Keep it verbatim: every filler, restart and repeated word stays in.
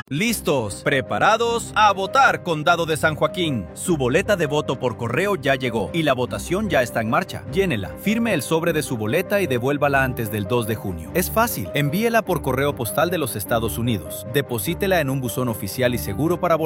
Listos, preparados a votar, Condado de San Joaquín. Su boleta de voto por correo ya llegó y la votación ya está en marcha. Llénela, firme el sobre de su boleta y devuélvala antes del dos de junio. Es fácil, envíela por correo postal de los Estados Unidos. Deposítela en un buzón oficial y seguro para votar.